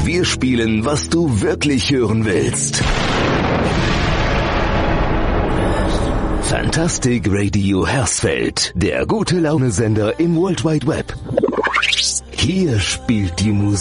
Wir spielen, was du wirklich hören willst. Fantastic Radio Hersfeld, der gute Laune-Sender im World Wide Web. Hier spielt die Musik.